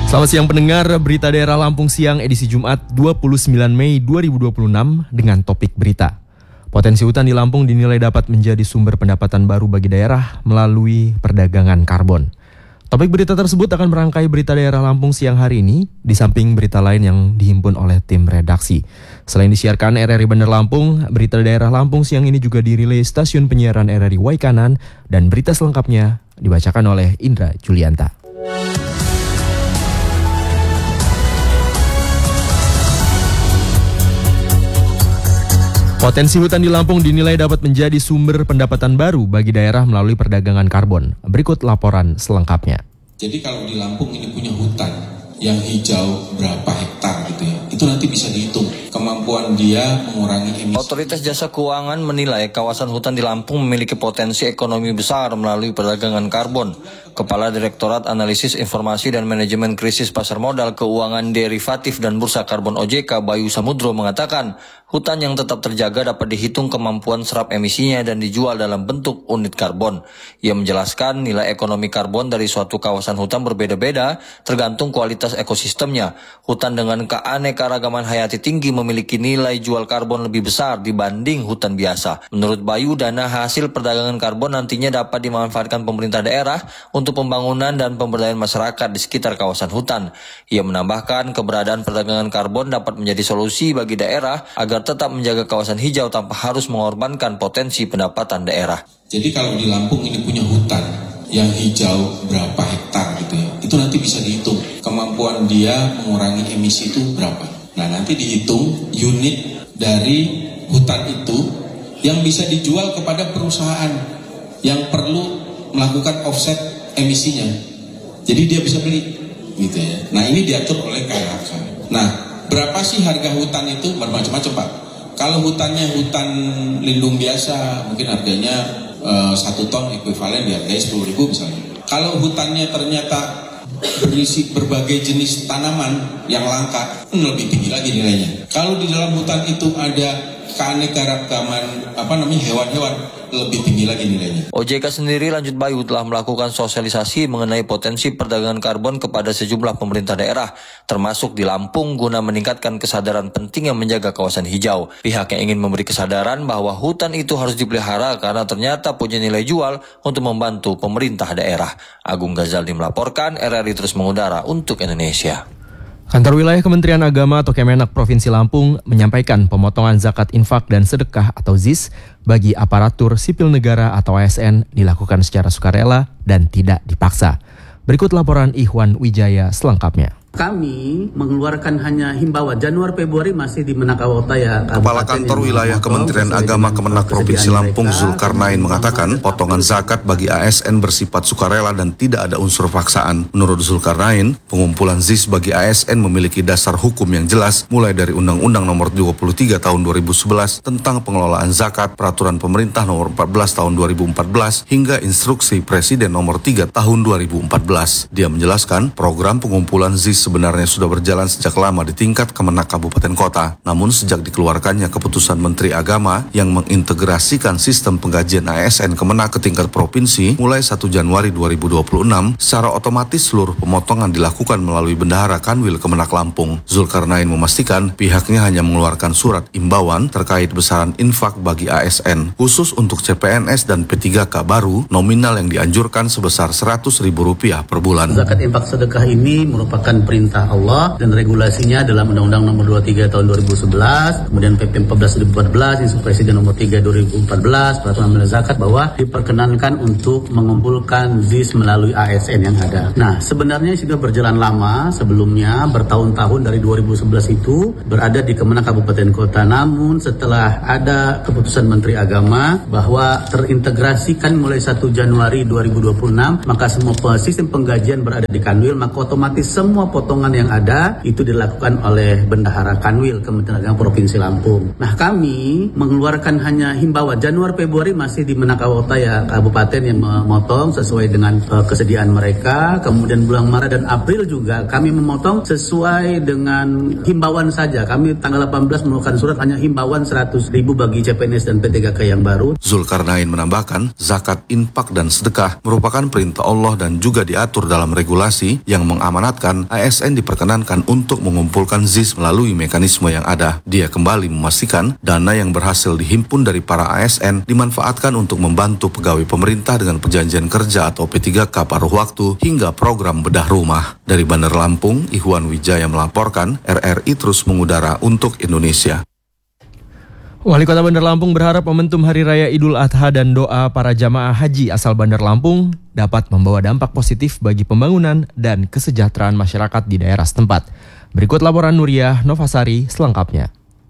Selamat siang pendengar, berita daerah Lampung siang edisi Jumat 29 Mei 2026 dengan topik berita. Potensi hutan di Lampung dinilai dapat menjadi sumber pendapatan baru bagi daerah melalui perdagangan karbon. Topik berita tersebut akan merangkai berita daerah Lampung siang hari ini, di samping berita lain yang dihimpun oleh tim redaksi. Selain disiarkan RRI Bandar Lampung, berita daerah Lampung siang ini juga dirilis stasiun penyiaran RRI Waikanan dan berita selengkapnya dibacakan oleh Indra Julianta. Potensi hutan di Lampung dinilai dapat menjadi sumber pendapatan baru bagi daerah melalui perdagangan karbon. Berikut laporan selengkapnya. Jadi kalau di Lampung ini punya hutan yang hijau berapa hektar gitu ya, itu nanti bisa dihitung kemampuan dia mengurangi emisi. Otoritas Jasa Keuangan menilai kawasan hutan di Lampung memiliki potensi ekonomi besar melalui perdagangan karbon. Kepala Direktorat Analisis Informasi dan Manajemen Krisis Pasar Modal Keuangan Derivatif dan Bursa Karbon OJK Bayu Samudro mengatakan, hutan yang tetap terjaga dapat dihitung kemampuan serap emisinya dan dijual dalam bentuk unit karbon. Ia menjelaskan nilai ekonomi karbon dari suatu kawasan hutan berbeda-beda tergantung kualitas ekosistemnya. Hutan dengan keanekaragaman hayati tinggi memiliki nilai jual karbon lebih besar dibanding hutan biasa. Menurut Bayu, dana hasil perdagangan karbon nantinya dapat dimanfaatkan pemerintah daerah untuk pembangunan dan pemberdayaan masyarakat di sekitar kawasan hutan. Ia menambahkan keberadaan perdagangan karbon dapat menjadi solusi bagi daerah agar tetap menjaga kawasan hijau tanpa harus mengorbankan potensi pendapatan daerah. Jadi kalau di Lampung ini punya hutan yang hijau berapa hektar gitu ya, itu nanti bisa dihitung kemampuan dia mengurangi emisi itu berapa. Nah nanti dihitung unit dari hutan itu yang bisa dijual kepada perusahaan yang perlu melakukan offset emisinya. Jadi dia bisa beli gitu ya. Nah ini diatur oleh KLHK. Nah berapa sih harga hutan itu? Bermacam-macam Pak. Kalau hutannya hutan lindung biasa mungkin harganya 1 ton ekuivalen dihargai 10.000 misalnya. Kalau hutannya ternyata berisi berbagai jenis tanaman yang langka, lebih tinggi lagi nilainya. Kalau di dalam hutan itu ada keanekaragaman hewan-hewan, lebih tinggi lagi nilainya. OJK sendiri, lanjut Bayu, telah melakukan sosialisasi mengenai potensi perdagangan karbon kepada sejumlah pemerintah daerah, termasuk di Lampung, guna meningkatkan kesadaran pentingnya menjaga kawasan hijau. Pihak yang ingin memberi kesadaran bahwa hutan itu harus dipelihara karena ternyata punya nilai jual untuk membantu pemerintah daerah. Agung Ghazali melaporkan, RRI terus mengudara untuk Indonesia. Kantor Wilayah Kementerian Agama atau Kemenak Provinsi Lampung menyampaikan pemotongan zakat infak dan sedekah atau ZIS bagi aparatur sipil negara atau ASN dilakukan secara sukarela dan tidak dipaksa. Berikut laporan Ikhwan Wijaya selengkapnya. Kami mengeluarkan hanya himbauan Januari-Februari masih di Menakawotaya. Kepala Kantor Wilayah Kementerian Agama Kemenak Provinsi Lampung Zulkarnain mengatakan potongan zakat bagi ASN bersifat sukarela dan tidak ada unsur paksaan. Menurut Zulkarnain, pengumpulan ZIS bagi ASN memiliki dasar hukum yang jelas mulai dari Undang-Undang Nomor 23 Tahun 2011 tentang pengelolaan zakat, Peraturan Pemerintah Nomor 14 Tahun 2014 hingga Instruksi Presiden Nomor 3 Tahun 2014. Dia menjelaskan program pengumpulan ZIS sebenarnya sudah berjalan sejak lama di tingkat Kemenak Kabupaten Kota. Namun sejak dikeluarkannya keputusan Menteri Agama yang mengintegrasikan sistem penggajian ASN Kemenak ke tingkat provinsi mulai 1 Januari 2026, secara otomatis seluruh pemotongan dilakukan melalui Bendahara Kanwil Kemenak Lampung. Zulkarnain memastikan pihaknya hanya mengeluarkan surat imbauan terkait besaran infak bagi ASN. Khusus untuk CPNS dan P3K baru, nominal yang dianjurkan sebesar Rp100.000 per bulan. Zakat infak sedekah ini merupakan perintah Allah dan regulasinya dalam Undang-Undang Nomor 23 Tahun 2011, kemudian PP 14 2014, Instruksi Presiden Nomor 3 2014, Peraturan Zakat bahwa diperkenankan untuk mengumpulkan ZIS melalui ASN yang ada. Nah, sebenarnya sudah berjalan lama sebelumnya, bertahun-tahun dari 2011 itu berada di Kemenak Kabupaten Kota. Namun setelah ada keputusan Menteri Agama bahwa terintegrasikan mulai 1 Januari 2026, maka semua sistem penggajian berada di Kanwil, maka otomatis semua potongan yang ada itu dilakukan oleh Bendahara Kanwil Kementerian Agama Provinsi Lampung. Nah, kami mengeluarkan hanya himbauan Januari-Februari masih di Menakawotaya Kabupaten yang memotong sesuai dengan kesediaan mereka. Kemudian bulan Maret dan April juga kami memotong sesuai dengan himbauan saja. Kami tanggal 18 mengeluarkan surat hanya himbauan 100.000 bagi CPNS dan P3K yang baru. Zulkarnain menambahkan, zakat, infak dan sedekah merupakan perintah Allah dan juga diatur dalam regulasi yang mengamanatkan ASN ASN diperkenankan untuk mengumpulkan ZIS melalui mekanisme yang ada. Dia kembali memastikan dana yang berhasil dihimpun dari para ASN dimanfaatkan untuk membantu pegawai pemerintah dengan perjanjian kerja atau P3K paruh waktu hingga program bedah rumah. Dari Bandar Lampung, Ikhwan Wijaya melaporkan, RRI terus mengudara untuk Indonesia. Wali Kota Bandar Lampung berharap momentum Hari Raya Idul Adha dan doa para jamaah haji asal Bandar Lampung dapat membawa dampak positif bagi pembangunan dan kesejahteraan masyarakat di daerah setempat. Berikut laporan Nuriyah Novasari selengkapnya.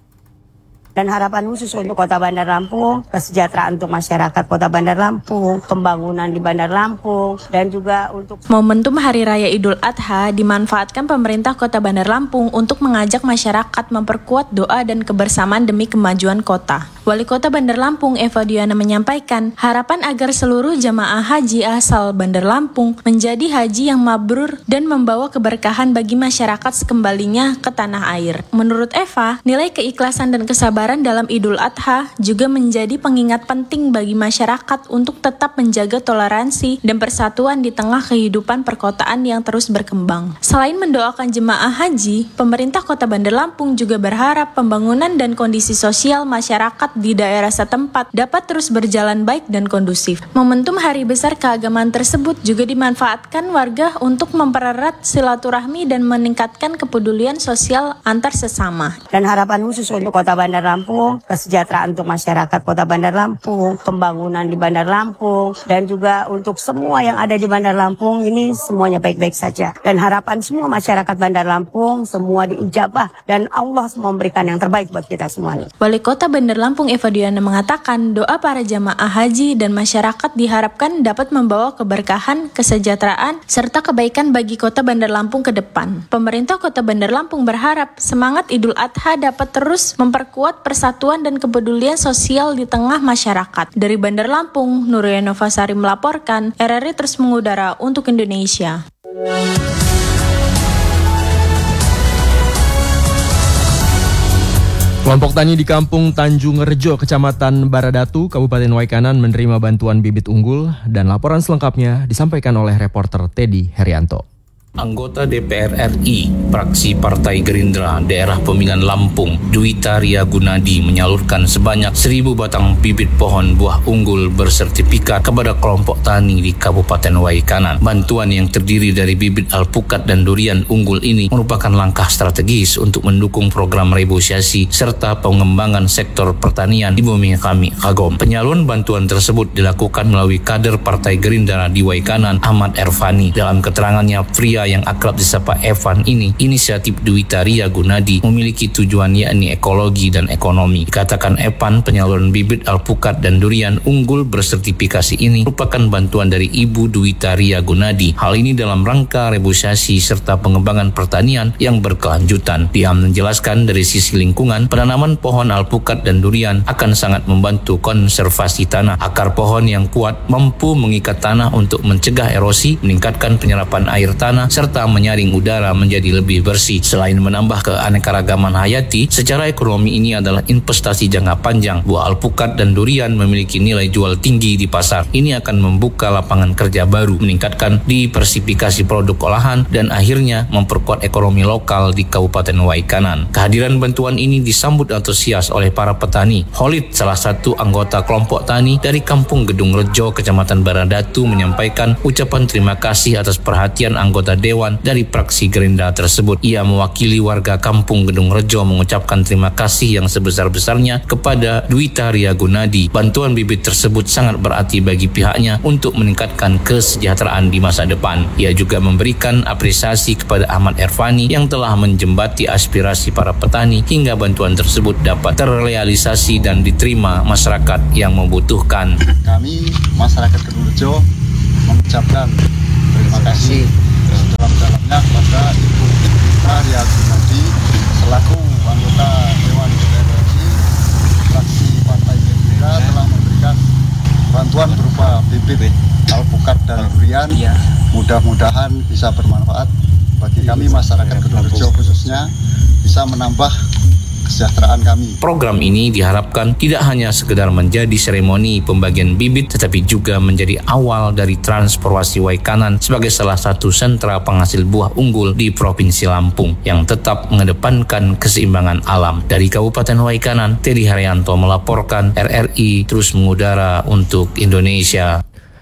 Dan harapan khusus untuk Kota Bandar Lampung, kesejahteraan untuk masyarakat Kota Bandar Lampung, pembangunan di Bandar Lampung, dan juga untuk momentum Hari Raya Idul Adha dimanfaatkan pemerintah Kota Bandar Lampung untuk mengajak masyarakat memperkuat doa dan kebersamaan demi kemajuan kota. Wali Kota Bandar Lampung Eva Diana menyampaikan harapan agar seluruh jamaah haji asal Bandar Lampung menjadi haji yang mabrur dan membawa keberkahan bagi masyarakat sekembalinya ke tanah air. Menurut Eva, nilai keikhlasan dan kesabaran dalam Idul Adha juga menjadi pengingat penting bagi masyarakat untuk tetap menjaga toleransi dan persatuan di tengah kehidupan perkotaan yang terus berkembang. Selain mendoakan jemaah haji, pemerintah Kota Bandar Lampung juga berharap pembangunan dan kondisi sosial masyarakat di daerah setempat dapat terus berjalan baik dan kondusif. Momentum hari besar keagamaan tersebut juga dimanfaatkan warga untuk mempererat silaturahmi dan meningkatkan kepedulian sosial antar sesama. Dan harapan khusus untuk Kota Bandar Lampung, kesejahteraan untuk masyarakat Kota Bandar Lampung, pembangunan di Bandar Lampung, dan juga untuk semua yang ada di Bandar Lampung ini semuanya baik-baik saja. Dan harapan semua masyarakat Bandar Lampung semua diijabah dan Allah memberikan yang terbaik buat kita semuanya. Wali Kota Bandar Lampung Eva Diana mengatakan doa para jamaah haji dan masyarakat diharapkan dapat membawa keberkahan, kesejahteraan, serta kebaikan bagi Kota Bandar Lampung ke depan. Pemerintah Kota Bandar Lampung berharap semangat Idul Adha dapat terus memperkuat persatuan dan kepedulian sosial di tengah masyarakat. Dari Bandar Lampung, Nuriyah Novasari melaporkan, RRI terus mengudara untuk Indonesia. Kelompok tani di Kampung Tanjung Rejo, Kecamatan Baradatu, Kabupaten Waikanan menerima bantuan bibit unggul dan laporan selengkapnya disampaikan oleh reporter Teddy Herianto. Anggota DPR RI, fraksi Partai Gerindra Daerah Pemilihan Lampung, Dwi Taria Gunadi menyalurkan sebanyak 1.000 batang bibit pohon buah unggul bersertifikat kepada kelompok tani di Kabupaten Waikanan. Bantuan yang terdiri dari bibit alpukat dan durian unggul ini merupakan langkah strategis untuk mendukung program reboisasi serta pengembangan sektor pertanian di bumi kami Kagom. Penyaluran bantuan tersebut dilakukan melalui kader Partai Gerindra di Waikanan, Ahmad Ervani. Dalam keterangannya, pria yang akrab disapa Evan ini, inisiatif Dwi Taria Gunadi memiliki tujuan yakni ekologi dan ekonomi. Dikatakan Evan, penyaluran bibit alpukat dan durian unggul bersertifikasi ini merupakan bantuan dari Ibu Dwi Taria Gunadi. Hal ini dalam rangka reboisasi serta pengembangan pertanian yang berkelanjutan. Dia menjelaskan dari sisi lingkungan, penanaman pohon alpukat dan durian akan sangat membantu konservasi tanah. Akar pohon yang kuat mampu mengikat tanah untuk mencegah erosi, meningkatkan penyerapan air tanah, serta menyaring udara menjadi lebih bersih. Selain menambah keanekaragaman hayati, secara ekonomi ini adalah investasi jangka panjang. Buah alpukat dan durian memiliki nilai jual tinggi di pasar. Ini akan membuka lapangan kerja baru, meningkatkan diversifikasi produk olahan, dan akhirnya memperkuat ekonomi lokal di Kabupaten Waikanan. Kehadiran bantuan ini disambut antusias oleh para petani. Holid, salah satu anggota kelompok tani dari Kampung Gedung Rejo, Kecamatan Baradatu, menyampaikan ucapan terima kasih atas perhatian anggota Dewan dari fraksi Gerindra tersebut. Ia mewakili warga Kampung Gedung Rejo mengucapkan terima kasih yang sebesar-besarnya kepada Dwi Taria Gunadi. Bantuan bibit tersebut sangat berarti bagi pihaknya untuk meningkatkan kesejahteraan di masa depan. Ia juga memberikan apresiasi kepada Ahmad Ervani yang telah menjembati aspirasi para petani hingga bantuan tersebut dapat terrealisasi dan diterima masyarakat yang membutuhkan. Kami masyarakat Gedung Rejo mengucapkan terima kasih dalam-dalamnya kepada Ibu Taria Gunadi selaku anggota Dewan DPR RI fraksi Partai Gerindra telah memberikan bantuan berupa bibit alpukat dan durian. Mudah-mudahan bisa bermanfaat bagi kami masyarakat Gedung Rejo, khususnya bisa menambah kesejahteraan kami. Program ini diharapkan tidak hanya sekedar menjadi seremoni pembagian bibit, tetapi juga menjadi awal dari transformasi Waikanan sebagai salah satu sentra penghasil buah unggul di Provinsi Lampung yang tetap mengedepankan keseimbangan alam. Dari Kabupaten Waikanan, Teddy Haryanto melaporkan, RRI terus mengudara untuk Indonesia.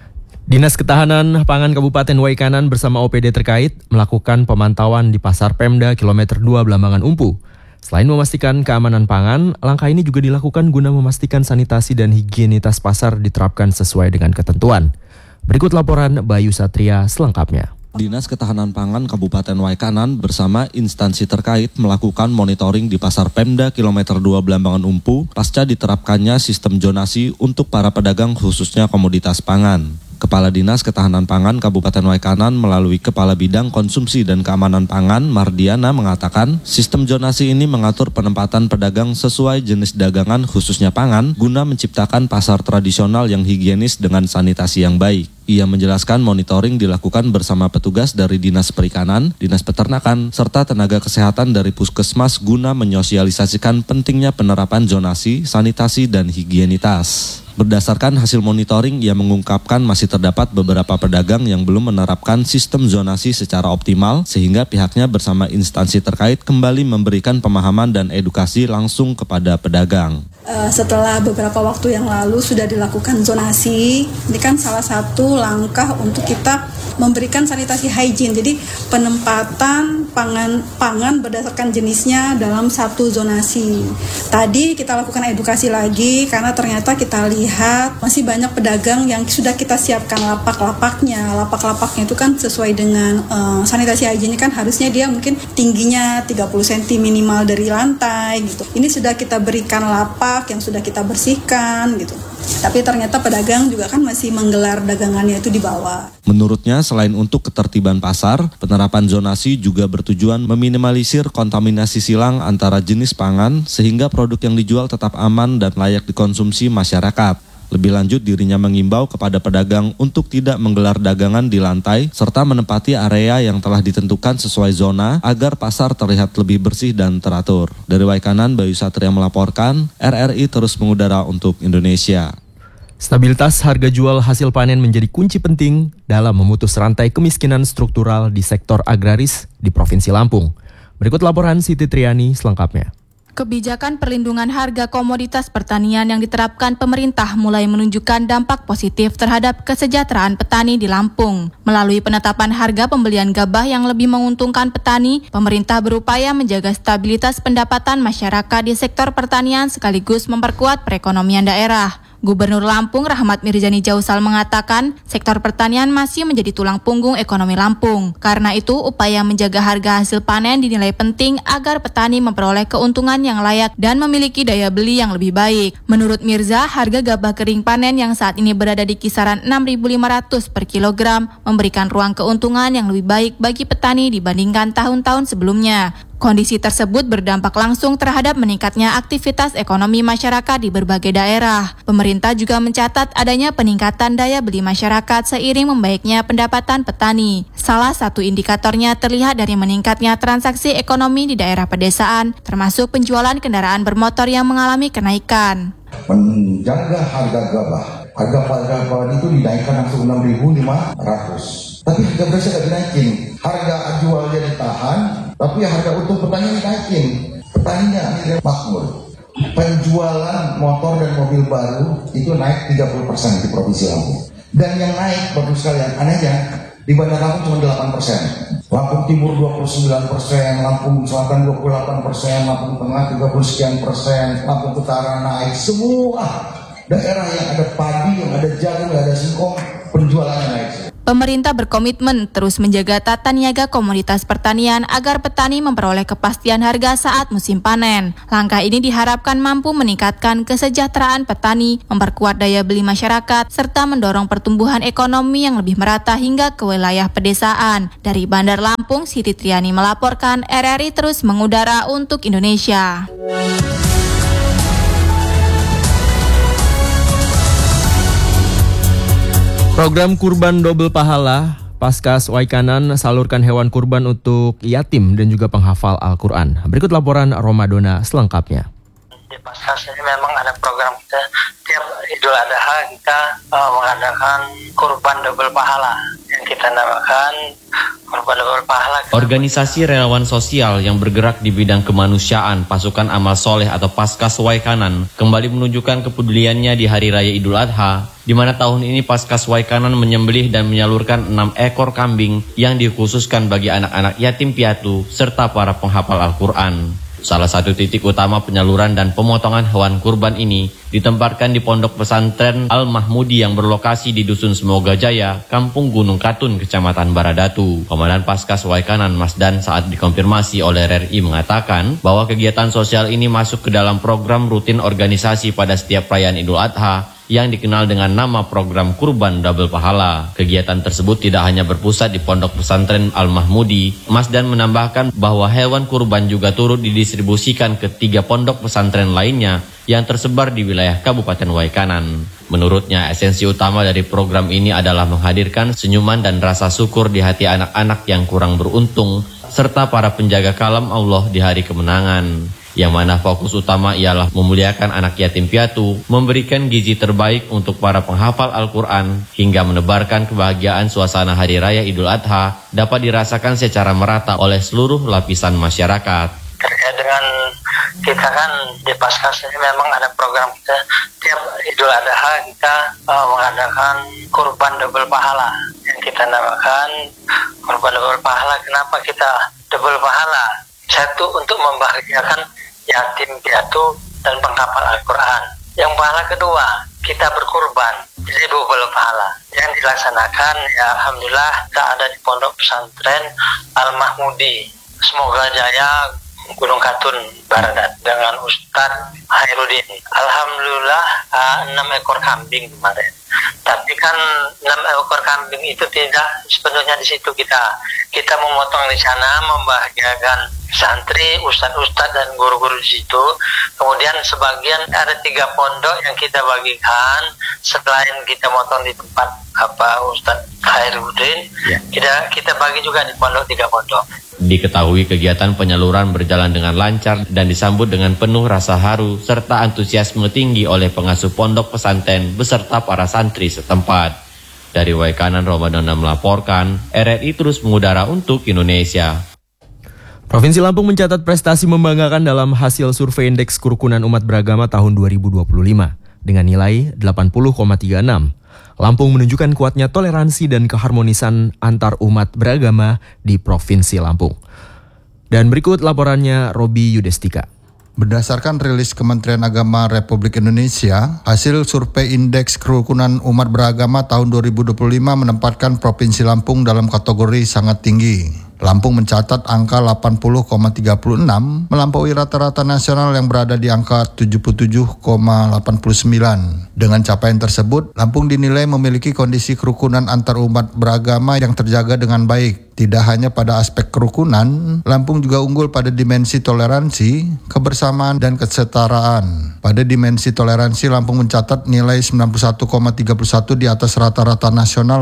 Dinas Ketahanan Pangan Kabupaten Waikanan bersama OPD terkait melakukan pemantauan di Pasar Pemda Kilometer 2 Blambangan Umpu. Selain memastikan keamanan pangan, langkah ini juga dilakukan guna memastikan sanitasi dan higienitas pasar diterapkan sesuai dengan ketentuan. Berikut laporan Bayu Satria selengkapnya. Dinas Ketahanan Pangan Kabupaten Waikanan bersama instansi terkait melakukan monitoring di Pasar Pemda Kilometer 2 Blambangan Umpu pasca diterapkannya sistem zonasi untuk para pedagang khususnya komoditas pangan. Kepala Dinas Ketahanan Pangan Kabupaten Waikanan melalui Kepala Bidang Konsumsi dan Keamanan Pangan Mardiana mengatakan sistem zonasi ini mengatur penempatan pedagang sesuai jenis dagangan khususnya pangan guna menciptakan pasar tradisional yang higienis dengan sanitasi yang baik. Ia menjelaskan monitoring dilakukan bersama petugas dari Dinas Perikanan, Dinas Peternakan, serta tenaga kesehatan dari Puskesmas guna menyosialisasikan pentingnya penerapan zonasi, sanitasi, dan higienitas. Berdasarkan hasil monitoring, ia mengungkapkan masih terdapat beberapa pedagang yang belum menerapkan sistem zonasi secara optimal, sehingga pihaknya bersama instansi terkait kembali memberikan pemahaman dan edukasi langsung kepada pedagang. Setelah beberapa waktu yang lalu sudah dilakukan zonasi, ini kan salah satu langkah untuk kita memberikan sanitasi hygiene. Jadi penempatan pangan berdasarkan jenisnya dalam satu zonasi. Tadi kita lakukan edukasi lagi karena ternyata kita lihat masih banyak pedagang yang sudah kita siapkan lapak-lapaknya. Lapak-lapaknya itu kan sesuai dengan sanitasi hygiene kan harusnya dia mungkin tingginya 30 cm minimal dari lantai gitu. Ini sudah kita berikan lapak yang sudah kita bersihkan gitu. Tapi ternyata pedagang juga kan masih menggelar dagangannya itu di bawah. Menurutnya, selain untuk ketertiban pasar, penerapan zonasi juga bertujuan meminimalisir kontaminasi silang antara jenis pangan sehingga produk yang dijual tetap aman dan layak dikonsumsi masyarakat. Lebih lanjut, dirinya mengimbau kepada pedagang untuk tidak menggelar dagangan di lantai serta menempati area yang telah ditentukan sesuai zona agar pasar terlihat lebih bersih dan teratur. Dari Waikanan, Bayu Satria melaporkan, RRI terus mengudara untuk Indonesia. Stabilitas harga jual hasil panen menjadi kunci penting dalam memutus rantai kemiskinan struktural di sektor agraris di Provinsi Lampung. Berikut laporan Siti Triani selengkapnya. Kebijakan perlindungan harga komoditas pertanian yang diterapkan pemerintah mulai menunjukkan dampak positif terhadap kesejahteraan petani di Lampung. Melalui penetapan harga pembelian gabah yang lebih menguntungkan petani, pemerintah berupaya menjaga stabilitas pendapatan masyarakat di sektor pertanian sekaligus memperkuat perekonomian daerah. Gubernur Lampung Rahmat Mirzani Jausal mengatakan sektor pertanian masih menjadi tulang punggung ekonomi Lampung. Karena itu, upaya menjaga harga hasil panen dinilai penting agar petani memperoleh keuntungan yang layak dan memiliki daya beli yang lebih baik. Menurut Mirza, harga gabah kering panen yang saat ini berada di kisaran 6.500 per kilogram memberikan ruang keuntungan yang lebih baik bagi petani dibandingkan tahun-tahun sebelumnya. Kondisi tersebut berdampak langsung terhadap meningkatnya aktivitas ekonomi masyarakat di berbagai daerah. Pemerintah juga mencatat adanya peningkatan daya beli masyarakat seiring membaiknya pendapatan petani. Salah satu indikatornya terlihat dari meningkatnya transaksi ekonomi di daerah pedesaan, termasuk penjualan kendaraan bermotor yang mengalami kenaikan. Menjaga harga gabah. Harga gabah itu dinaikkan langsung 6.500. Tapi harga beras tidak dinaikin. Harga jualnya ditahan, tapi harga untuk petani dinaikin. Petaninya akhirnya makmur. Penjualan motor dan mobil baru itu naik 30% di Provinsi Lampung. Dan yang naik, bagus sekalian, anehnya, di Bandar Lampung cuma 8%. Lampung Timur 29%, Lampung Selatan 28%, Lampung Tengah 30 sekian persen, Lampung Utara naik. Semua daerah yang ada padi, yang ada jagung, yang ada singkong, penjualannya naik. Pemerintah berkomitmen terus menjaga tata niaga komoditas pertanian agar petani memperoleh kepastian harga saat musim panen. Langkah ini diharapkan mampu meningkatkan kesejahteraan petani, memperkuat daya beli masyarakat, serta mendorong pertumbuhan ekonomi yang lebih merata hingga ke wilayah pedesaan. Dari Bandar Lampung, Siti Triani melaporkan, RRI terus mengudara untuk Indonesia. Program Kurban Double Pahala Paskas Waikanan salurkan hewan kurban untuk yatim dan juga penghafal Al-Quran. Berikut laporan Romadona selengkapnya. Di Paskas ini memang ada program kita, tiap Idul Adha kita mengadakan kurban double pahala yang kita namakan kurban double pahala. Organisasi relawan sosial yang bergerak di bidang kemanusiaan Pasukan Amal Soleh atau Paskas Waikanan kembali menunjukkan kepeduliannya di Hari Raya Idul Adha, di mana tahun ini Paskas Waikanan menyembelih dan menyalurkan 6 ekor kambing yang dikhususkan bagi anak-anak yatim piatu serta para penghafal Al-Quran. Salah satu titik utama penyaluran dan pemotongan hewan kurban ini ditempatkan di Pondok Pesantren Al-Mahmudi yang berlokasi di Dusun Semoga Jaya, Kampung Gunung Katun, Kecamatan Baradatu. Komandan Paskas Waikanan Masdan saat dikonfirmasi oleh RRI mengatakan bahwa kegiatan sosial ini masuk ke dalam program rutin organisasi pada setiap perayaan Idul Adha yang dikenal dengan nama program Kurban Double Pahala. Kegiatan tersebut tidak hanya berpusat di Pondok Pesantren Al-Mahmudi. Masdan menambahkan bahwa hewan kurban juga turut didistribusikan ke 3 pondok pesantren lainnya yang tersebar di wilayah Kabupaten Waikanan. Menurutnya, esensi utama dari program ini adalah menghadirkan senyuman dan rasa syukur di hati anak-anak yang kurang beruntung, serta para penjaga kalam Allah di hari kemenangan. Yang mana fokus utama ialah memuliakan anak yatim piatu, memberikan gizi terbaik untuk para penghafal Al-Quran, hingga menebarkan kebahagiaan suasana Hari Raya Idul Adha dapat dirasakan secara merata oleh seluruh lapisan masyarakat. Terkait dengan kita kan di Paskas ini memang ada program kita, tiap Idul Adha kita mengadakan kurban double pahala yang kita namakan kurban double pahala. Kenapa kita double pahala? Satu, untuk membahagiakan yatim piatu dan penghafal Al-Quran. Yang pahala kedua, kita berkurban, jadi double pahala. Yang dilaksanakan, ya Alhamdulillah, kita ada di Pondok Pesantren Al-Mahmudi, Semoga Jaya, Gunung Katun, Baradat, dengan Ustadz Hairudin. Alhamdulillah 6 ekor kambing kemarin. Tapi kan 6 ekor kambing itu tidak sepenuhnya di situ kita memotong di sana, membahagiakan santri, ustadz dan guru-guru di situ. Kemudian sebagian ada 3 pondok yang kita bagikan. Selain kita motong di tempat Ustadz Hairudin, kita bagi juga di pondok 3 pondok. Diketahui kegiatan penyaluran berjalan dengan lancar dan disambut dengan penuh rasa haru serta antusiasme tinggi oleh pengasuh pondok pesantren beserta para santri setempat. Dari Waikanan, Romadona melaporkan, RRI terus mengudara untuk Indonesia. Provinsi Lampung mencatat prestasi membanggakan dalam hasil survei Indeks Kerukunan Umat Beragama tahun 2025 dengan nilai 80,36. Lampung menunjukkan kuatnya toleransi dan keharmonisan antar umat beragama di Provinsi Lampung. Dan berikut laporannya Robi Yudestika. Berdasarkan rilis Kementerian Agama Republik Indonesia, hasil survei Indeks Kerukunan Umat Beragama tahun 2025 menempatkan Provinsi Lampung dalam kategori sangat tinggi. Lampung mencatat angka 80,36, melampaui rata-rata nasional yang berada di angka 77,89. Dengan capaian tersebut, Lampung dinilai memiliki kondisi kerukunan antar umat beragama yang terjaga dengan baik. Tidak hanya pada aspek kerukunan, Lampung juga unggul pada dimensi toleransi, kebersamaan, dan kesetaraan. Pada dimensi toleransi, Lampung mencatat nilai 91,31 di atas rata-rata nasional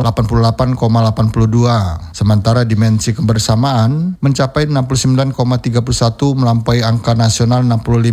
88,82. Sementara dimensi kebersamaan mencapai 69,31 melampaui angka nasional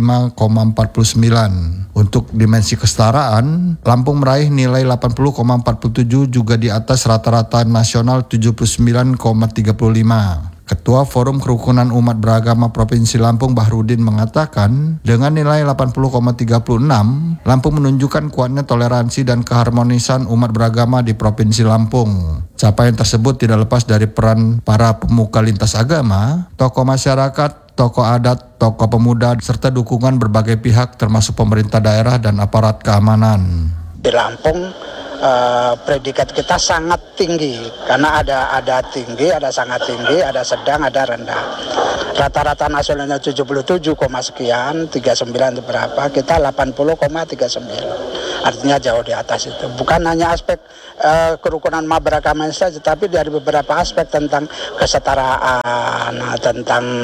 65,49. Untuk dimensi kesetaraan, Lampung meraih nilai 80,47 juga di atas rata-rata nasional 79,35. Ketua Forum Kerukunan Umat Beragama Provinsi Lampung Bahrudin mengatakan, dengan nilai 80,36, Lampung menunjukkan kuatnya toleransi dan keharmonisan umat beragama di Provinsi Lampung. Capaian tersebut tidak lepas dari peran para pemuka lintas agama, tokoh masyarakat, tokoh adat, tokoh pemuda, serta dukungan berbagai pihak termasuk pemerintah daerah dan aparat keamanan. Di Lampung, predikat kita sangat tinggi karena ada tinggi, ada sangat tinggi, ada sedang, ada rendah. Rata-rata nasionalnya 77, sekian, 39 itu berapa? Kita 80,39. artinya jauh di atas itu. Bukan hanya aspek kerukunan beragama saja, tapi dari beberapa aspek tentang kesetaraan, tentang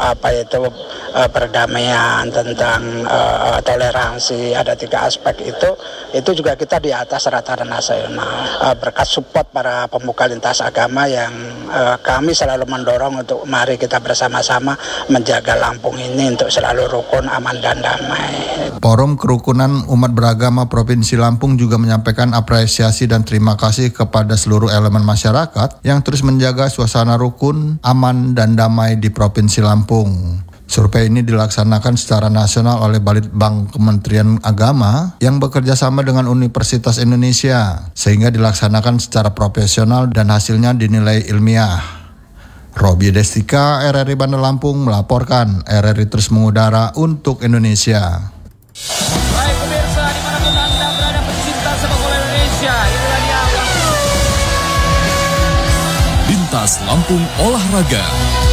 perdamaian, tentang toleransi. Ada 3 aspek itu juga kita di atas rata-rata nasional. Berkat support para pemuka lintas agama yang kami selalu mendorong untuk mari kita bersama-sama menjaga Lampung ini untuk selalu rukun, aman dan damai. Forum Kerukunan Umat Beragama Provinsi Lampung juga menyampaikan apresiasi dan terima kasih kepada seluruh elemen masyarakat yang terus menjaga suasana rukun, aman, dan damai di Provinsi Lampung. Survei ini dilaksanakan secara nasional oleh Balitbang Kementerian Agama yang bekerja sama dengan Universitas Indonesia, sehingga dilaksanakan secara profesional dan hasilnya dinilai ilmiah. Robi Destika, RRI Bandar Lampung melaporkan. RRI terus mengudara untuk Indonesia. Baik pemirsa, dimanapun Anda berada pencinta sepak bola Indonesia, inilah dia Bintas Lampung Olahraga.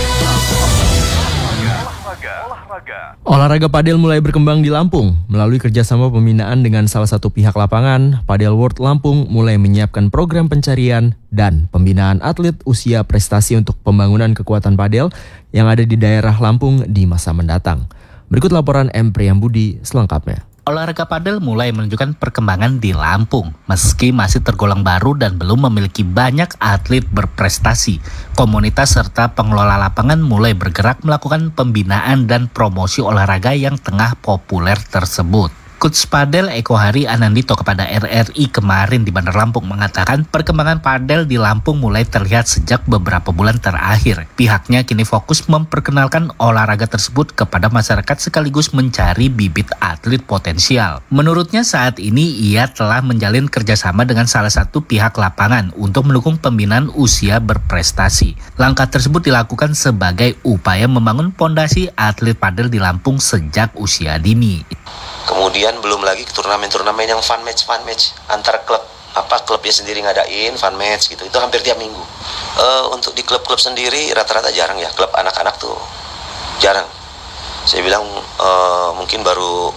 Olahraga padel mulai berkembang di Lampung. Melalui kerjasama pembinaan dengan salah satu pihak lapangan, Padel World Lampung mulai menyiapkan program pencarian dan pembinaan atlet usia prestasi untuk pembangunan kekuatan padel yang ada di daerah Lampung di masa mendatang. Berikut laporan M. Priyambudi selengkapnya. Olahraga padel mulai menunjukkan perkembangan di Lampung. Meski masih tergolong baru dan belum memiliki banyak atlet berprestasi, komunitas serta pengelola lapangan mulai bergerak melakukan pembinaan dan promosi olahraga yang tengah populer tersebut. Coach Padel Eko Hari Anandito kepada RRI kemarin di Bandar Lampung mengatakan perkembangan padel di Lampung mulai terlihat sejak beberapa bulan terakhir. Pihaknya kini fokus memperkenalkan olahraga tersebut kepada masyarakat sekaligus mencari bibit atlet potensial. Menurutnya saat ini ia telah menjalin kerjasama dengan salah satu pihak lapangan untuk mendukung pembinaan usia berprestasi. Langkah tersebut dilakukan sebagai upaya membangun fondasi atlet padel di Lampung sejak usia dini. Kemudian belum lagi turnamen-turnamen yang fun match antar klubnya sendiri ngadain fun match gitu, itu hampir tiap minggu. Untuk di klub-klub sendiri rata-rata jarang ya, klub anak-anak tuh jarang. Saya bilang mungkin baru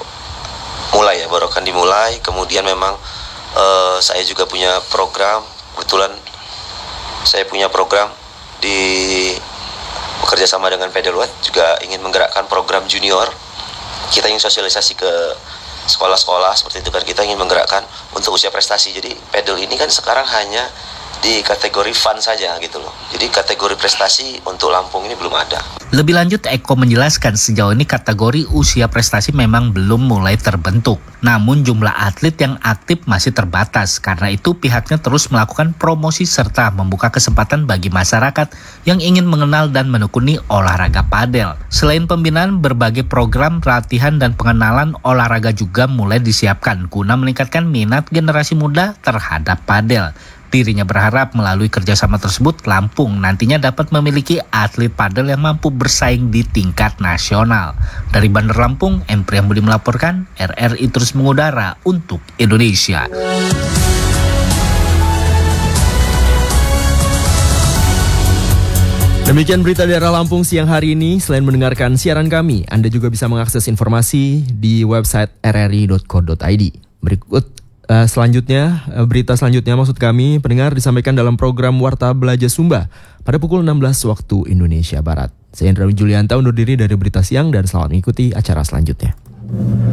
akan dimulai. Kemudian memang saya juga punya program, kebetulan saya punya program di bekerja sama dengan Padel World, juga ingin menggerakkan program junior. Kita ingin sosialisasi ke sekolah-sekolah seperti itu kan, kita ingin menggerakkan untuk usia prestasi. Jadi padel ini kan sekarang hanya di kategori fun saja gitu loh. Jadi kategori prestasi untuk Lampung ini belum ada. Lebih lanjut, Eko menjelaskan sejauh ini kategori usia prestasi memang belum mulai terbentuk. Namun jumlah atlet yang aktif masih terbatas. Karena itu pihaknya terus melakukan promosi serta membuka kesempatan bagi masyarakat yang ingin mengenal dan menekuni olahraga padel. Selain pembinaan, berbagai program latihan dan pengenalan olahraga juga mulai disiapkan guna meningkatkan minat generasi muda terhadap padel. Dirinya berharap melalui kerjasama tersebut, Lampung nantinya dapat memiliki atlet padel yang mampu bersaing di tingkat nasional. Dari Bandar Lampung, M. Priyambudi melaporkan, RRI terus mengudara untuk Indonesia. Demikian berita daerah Lampung siang hari ini. Selain mendengarkan siaran kami, Anda juga bisa mengakses informasi di website rri.co.id. Berita selanjutnya maksud kami pendengar disampaikan dalam program Warta Belaja Sumba pada pukul 16 waktu Indonesia Barat. Saya Indra Julianta undur diri dari berita siang dan selamat mengikuti acara selanjutnya.